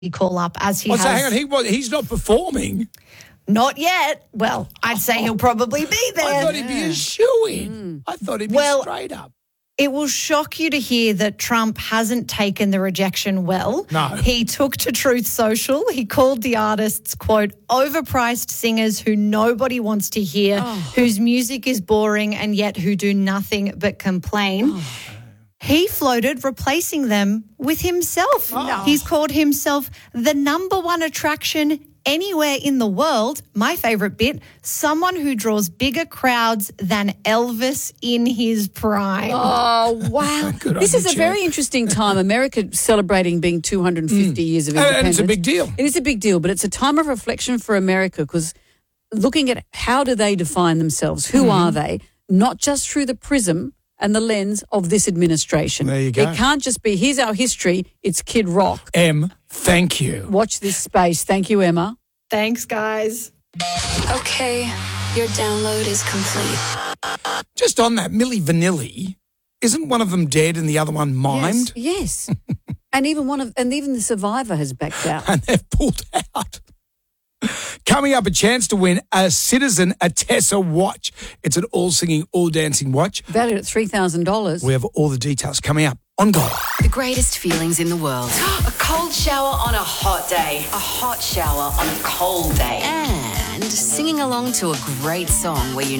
call up as he Oh, has. so hang on, he's not performing. Not yet. Well, I'd say he'll probably be there. I thought he'd be a shoo-in. I thought he'd be straight up. It will shock you to hear that Trump hasn't taken the rejection well. No. He took to Truth Social. He called the artists, quote, overpriced singers who nobody wants to hear, whose music is boring and yet who do nothing but complain. He floated replacing them with himself. He's called himself the number one attraction anywhere in the world. My favourite bit, someone who draws bigger crowds than Elvis in his prime. Oh, wow. This is a very interesting time. America celebrating being 250 years of independence. And it's a big deal. It is a big deal, but it's a time of reflection for America because looking at how do they define themselves, who are they, not just through the prism and the lens of this administration. There you go. It can't just be, here's our history, it's Kid Rock. Thank you. Watch this space. Thank you, Emma. Thanks, guys. Okay, your download is complete. Just on that, Milli Vanilli, isn't one of them dead and the other one mimed? Yes. and even the survivor has backed out. And they've pulled out. Coming up, a chance to win a Citizen Atessa watch. It's an all-singing, all-dancing watch. Valued at $3,000. We have all the details coming up on Gold. The greatest feelings in the world. A cold shower on a hot day. A hot shower on a cold day. And singing along to a great song where you